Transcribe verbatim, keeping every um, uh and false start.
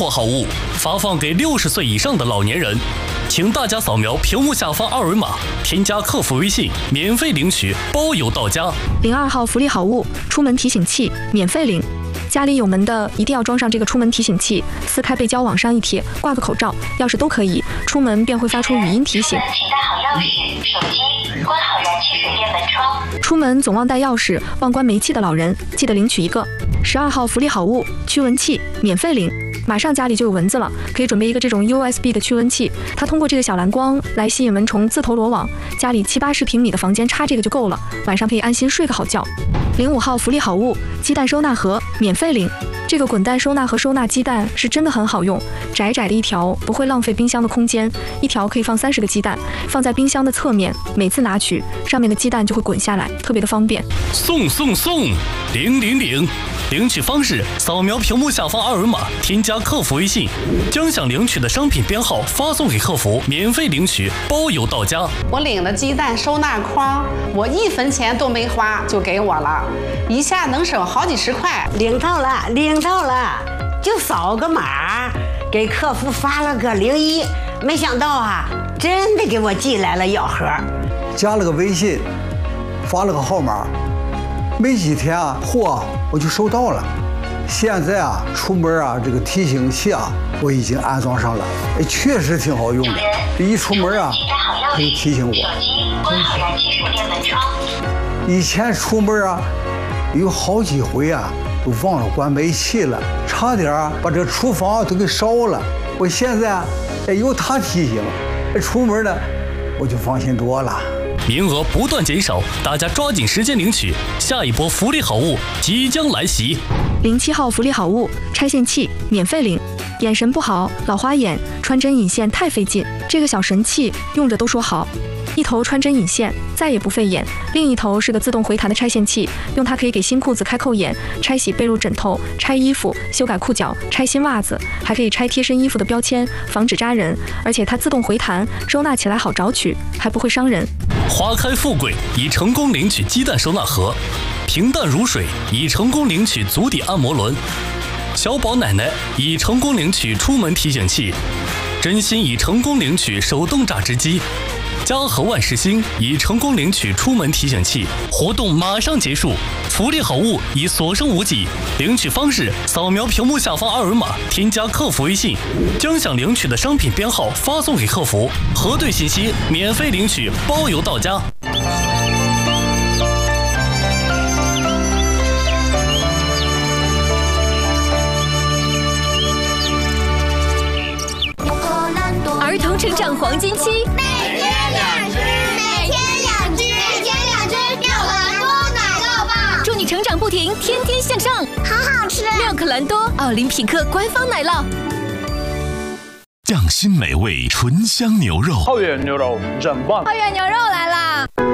活好物，发放给六十岁以上的老年人。请大家扫描屏幕下方二维码，添加客服微信，免费领取，包邮到家。 零二号福利好物，出门提醒器，免费领。家里有门的一定要装上这个出门提醒器，撕开背胶往上一贴，挂个口罩、钥匙都可以，出门便会发出语音提醒。 请带好钥匙、手机，关好燃气水电门窗。 出门总忘带钥匙、忘关煤气的老人，记得领取一个。十二号福利好物，驱蚊器，免费领。马上家里就有蚊子了，可以准备一个这种 U S B 的驱蚊器，它通过这个小蓝光来吸引蚊虫自投罗网。家里七八十平米的房间插这个就够了，晚上可以安心睡个好觉。零五号福利好物，鸡蛋收纳盒，免费领。这个滚蛋收纳盒收纳鸡蛋是真的很好用，窄窄的一条不会浪费冰箱的空间，一条可以放三十个鸡蛋，放在冰箱的侧面，每次拿取上面的鸡蛋就会滚下来，特别的方便。 送送送，领领领！领取方式：扫描屏幕下方二维码，添加客服微信，将想领取的商品编号发送给客服，免费领取，包邮到家。 我领的鸡蛋收纳筐，我一分钱都没花就给我了，一下能省好几十块。 领到了，领到了，就扫个码，给客服发了个零一，没想到啊，真的给我寄来了药盒， 加了个微信，发了个号码。没几天啊，货我就收到了。现在啊，出门啊，这个提醒器啊，我已经安装上了，哎，确实挺好用的。这一出门啊，它就提醒我。 手机关好燃气水电门窗。 以前出门啊，有好几回啊，都忘了关煤气了，差点啊把这厨房都给烧了。我现在啊，哎，有它提醒，哎，出门呢，我就放心多了。 名额不断减少，大家抓紧时间领取，下一波福利好物即将来袭。 零七号福利好物，拆线器，免费领。眼神不好，老花眼，穿针引线太费劲，这个小神器用着都说好。一头穿针引线，再也不费眼；另一头是个自动回弹的拆线器，用它可以给新裤子开扣眼、拆洗被褥枕头、拆衣服、修改裤脚、拆新袜子，还可以拆贴身衣服的标签，防止扎人。而且它自动回弹，收纳起来好找取，还不会伤人。 花开富贵已成功领取鸡蛋收纳盒，平淡如水已成功领取足底按摩轮，小宝奶奶已成功领取出门提醒器，真心已成功领取手动榨汁机，嘉禾万事兴已成功领取出门提醒器。活动马上结束，福利好物已所剩无几。领取方式：扫描屏幕下方二维码，添加客服微信，将想领取的商品编号发送给客服，核对信息，免费领取，包邮到家。 儿童成长黄金期， 每天两只，每天两只，每天两只妙可蓝多奶酪棒， 祝你成长不停，天天向上。 好好吃！ 妙可蓝多，奥林匹克官方奶酪。 匠心美味醇香牛肉， 浩远牛肉真棒！ 浩远牛肉来啦！